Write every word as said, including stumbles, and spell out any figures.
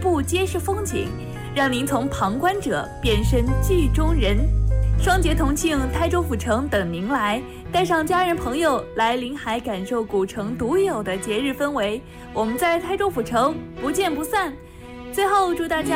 步皆是风景，让您从旁观者变身剧中人。双节同庆，台州府城等您来，带上家人朋友来临海感受古城独有的节日氛围。我们在台州府城不见不散。最后祝大家